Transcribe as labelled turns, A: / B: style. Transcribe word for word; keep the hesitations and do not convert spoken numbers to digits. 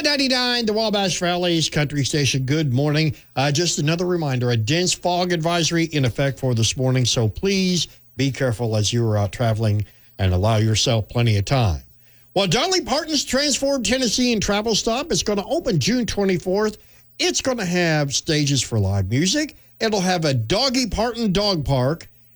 A: ninety-nine, the Wabash Valley's country station. Good morning. Uh, just another reminder, a dense fog advisory in effect for this morning, so please be careful as you are out traveling and allow yourself plenty of time. Well, Dolly Parton's Transform Tennessee and Travel Stop is going to open June twenty-fourth. It's going to have stages for live music. It'll have a Doggy Parton dog park,